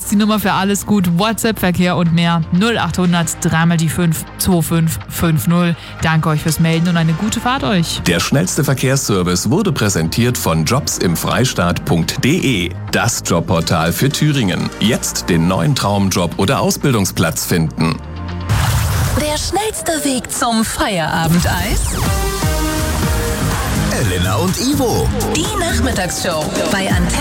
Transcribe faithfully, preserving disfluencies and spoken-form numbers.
ist die Nummer für alles gut, WhatsApp, Verkehr und mehr. null acht hundert dreimal die fünf zwei fünf fünf null. Danke euch fürs Melden und eine gute Fahrt euch. Der schnellste Verkehrsservice wurde präsentiert von jobsimfreistaat punkt de. Das Jobportal für Thüringen. Jetzt den neuen Traumjob oder Ausbildungsplatz finden. Der schnellste Weg zum Feierabendeis? Elena und Ivo. Die Nachmittagsshow bei Antenne.